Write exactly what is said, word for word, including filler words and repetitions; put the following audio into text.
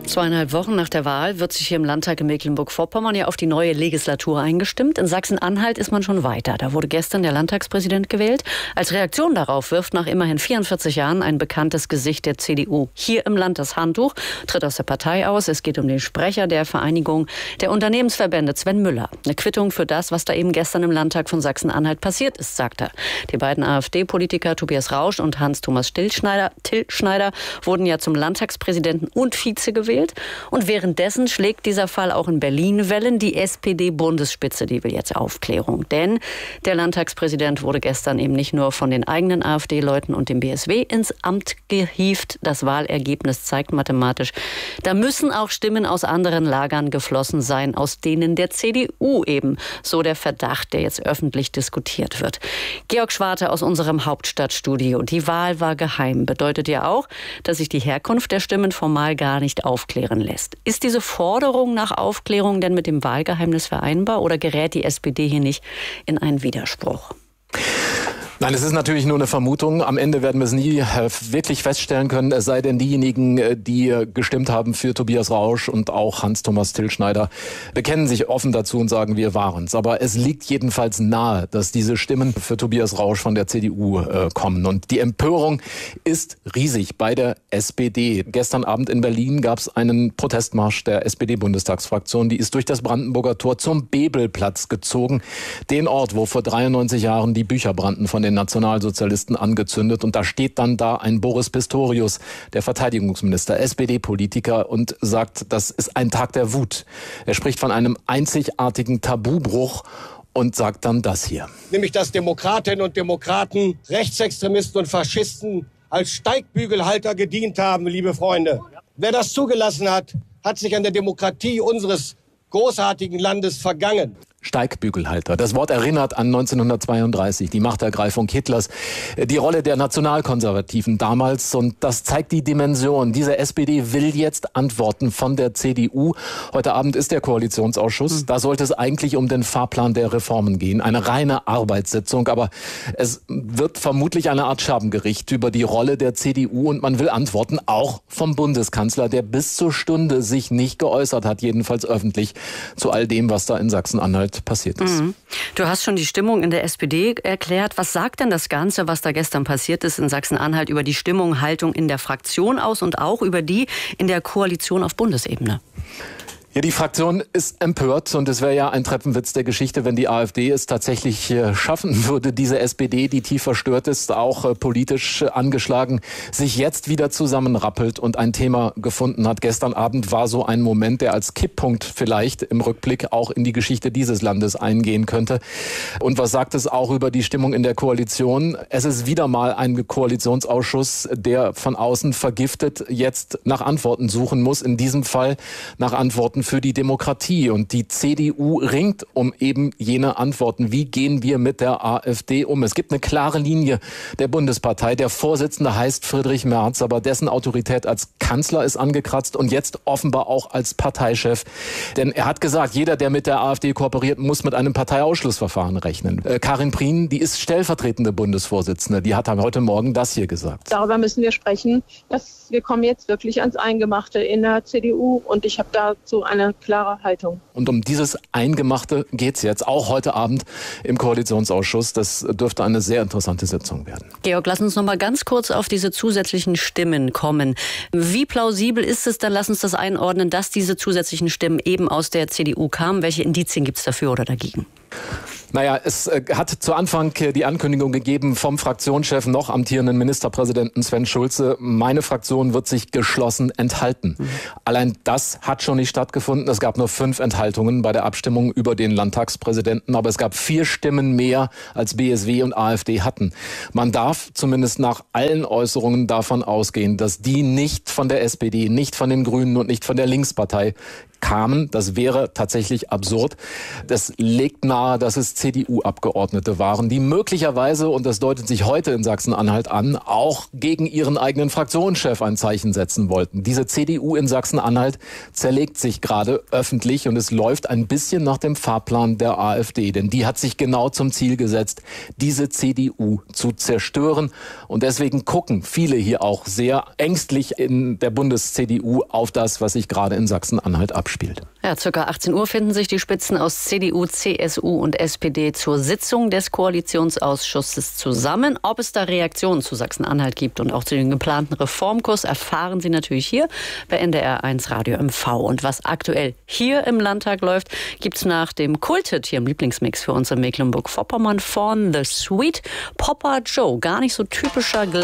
Zweieinhalb Wochen nach der Wahl wird sich hier im Landtag in Mecklenburg-Vorpommern ja auf die neue Legislatur eingestimmt. In Sachsen-Anhalt ist man schon weiter. Da wurde gestern der Landtagspräsident gewählt. Als Reaktion darauf wirft nach immerhin vierundvierzig Jahren ein bekanntes Gesicht der C D U hier im Land das Handtuch, tritt aus der Partei aus. Es geht um den Sprecher der Vereinigung der Unternehmensverbände, Sven Müller. Eine Quittung für das, was da eben gestern im Landtag von Sachsen-Anhalt passiert ist, sagt er. Die beiden AfD-Politiker Tobias Rausch und Hans-Thomas Stillschneider, Till Schneider wurden ja zum Landtagspräsidenten und Vize gewählt. Und währenddessen schlägt dieser Fall auch in Berlin Wellen. Die S P D-Bundesspitze, die will jetzt Aufklärung. Denn der Landtagspräsident wurde gestern eben nicht nur von den eigenen AfD-Leuten und dem B S W ins Amt gehievt. Das Wahlergebnis zeigt mathematisch, da müssen auch Stimmen aus anderen Lagern geflossen sein, aus denen der C D U eben. So der Verdacht, der jetzt öffentlich diskutiert wird. Georg Schwarte aus unserem Hauptstadtstudio. Die Wahl war geheim. Bedeutet ja auch, dass sich die Herkunft der Stimmen formal gar nicht aufklären lässt. Ist diese Forderung nach Aufklärung denn mit dem Wahlgeheimnis vereinbar oder gerät die S P D hier nicht in einen Widerspruch? Nein, es ist natürlich nur eine Vermutung. Am Ende werden wir es nie wirklich feststellen können, es sei denn diejenigen, die gestimmt haben für Tobias Rausch und auch Hans-Thomas Stillschneider, bekennen sich offen dazu und sagen, wir waren's. Aber es liegt jedenfalls nahe, dass diese Stimmen für Tobias Rausch von der C D U äh, kommen. Und die Empörung ist riesig bei der S P D. Gestern Abend in Berlin gab es einen Protestmarsch der S P D-Bundestagsfraktion. Die ist durch das Brandenburger Tor zum Bebelplatz gezogen. Den Ort, wo vor dreiundneunzig Jahren die Bücher brannten von den Nationalsozialisten angezündet. Und da steht dann da ein Boris Pistorius, der Verteidigungsminister, S P D-Politiker, und sagt, das ist ein Tag der Wut. Er spricht von einem einzigartigen Tabubruch und sagt dann das hier. Nämlich, dass Demokratinnen und Demokraten, Rechtsextremisten und Faschisten als Steigbügelhalter gedient haben, liebe Freunde. Wer das zugelassen hat, hat sich an der Demokratie unseres großartigen Landes vergangen. Steigbügelhalter. Das Wort erinnert an neunzehnhundertzweiunddreißig, die Machtergreifung Hitlers, die Rolle der Nationalkonservativen damals. Und das zeigt die Dimension. Diese S P D will jetzt Antworten von der C D U. Heute Abend ist der Koalitionsausschuss. Da sollte es eigentlich um den Fahrplan der Reformen gehen. Eine reine Arbeitssitzung. Aber es wird vermutlich eine Art Scherbengericht über die Rolle der C D U. Und man will Antworten auch vom Bundeskanzler, der bis zur Stunde sich nicht geäußert hat, jedenfalls öffentlich, zu all dem, was da in Sachsen-Anhalt passiert ist. Mhm. Du hast schon die Stimmung in der S P D erklärt. Was sagt denn das Ganze, was da gestern passiert ist in Sachsen-Anhalt, über die Stimmung, Haltung in der Fraktion aus und auch über die in der Koalition auf Bundesebene? Ja, die Fraktion ist empört und es wäre ja ein Treppenwitz der Geschichte, wenn die AfD es tatsächlich äh, schaffen würde, diese S P D, die tief verstört ist, auch äh, politisch äh, angeschlagen, sich jetzt wieder zusammenrappelt und ein Thema gefunden hat. Gestern Abend war so ein Moment, der als Kipppunkt vielleicht im Rückblick auch in die Geschichte dieses Landes eingehen könnte. Und was sagt es auch über die Stimmung in der Koalition? Es ist wieder mal ein Koalitionsausschuss, der von außen vergiftet jetzt nach Antworten suchen muss. In diesem Fall nach Antworten für die Demokratie. Und die C D U ringt um eben jene Antworten. Wie gehen wir mit der AfD um? Es gibt eine klare Linie der Bundespartei. Der Vorsitzende heißt Friedrich Merz, aber dessen Autorität als Kanzler ist angekratzt und jetzt offenbar auch als Parteichef. Denn er hat gesagt, jeder, der mit der AfD kooperiert, muss mit einem Parteiausschlussverfahren rechnen. Äh, Karin Prien, die ist stellvertretende Bundesvorsitzende, die hat heute Morgen das hier gesagt. Darüber müssen wir sprechen, dass wir kommen jetzt wirklich ans Eingemachte in der C D U und ich habe dazu eine klare Haltung. Und um dieses Eingemachte geht es jetzt, auch heute Abend im Koalitionsausschuss. Das dürfte eine sehr interessante Sitzung werden. Georg, lass uns noch mal ganz kurz auf diese zusätzlichen Stimmen kommen. Wie plausibel ist es, dann lass uns das einordnen, dass diese zusätzlichen Stimmen eben aus der C D U kamen? Welche Indizien gibt es dafür oder dagegen? Naja, es äh, hat zu Anfang äh, die Ankündigung gegeben vom Fraktionschef, noch amtierenden Ministerpräsidenten Sven Schulze, meine Fraktion wird sich geschlossen enthalten. Mhm. Allein das hat schon nicht stattgefunden. Es gab nur fünf Enthaltungen bei der Abstimmung über den Landtagspräsidenten, aber es gab vier Stimmen mehr, als B S W und AfD hatten. Man darf zumindest nach allen Äußerungen davon ausgehen, dass die nicht von der S P D, nicht von den Grünen und nicht von der Linkspartei kamen. Das wäre tatsächlich absurd. Das legt nahe, dass es C D U-Abgeordnete waren, die möglicherweise, und das deutet sich heute in Sachsen-Anhalt an, auch gegen ihren eigenen Fraktionschef ein Zeichen setzen wollten. Diese C D U in Sachsen-Anhalt zerlegt sich gerade öffentlich und es läuft ein bisschen nach dem Fahrplan der AfD, denn die hat sich genau zum Ziel gesetzt, diese C D U zu zerstören. Und deswegen gucken viele hier auch sehr ängstlich in der Bundes-C D U auf das, was sich gerade in Sachsen-Anhalt abspielt. Ja, circa achtzehn Uhr finden sich die Spitzen aus C D U, C S U und S P D zur Sitzung des Koalitionsausschusses zusammen. Ob es da Reaktionen zu Sachsen-Anhalt gibt und auch zu dem geplanten Reformkurs, erfahren Sie natürlich hier bei N D R eins Radio M V. Und was aktuell hier im Landtag läuft, gibt's nach dem Kulthit hier im Lieblingsmix für uns in Mecklenburg-Vorpommern von The Sweet Popper Joe. Gar nicht so typischer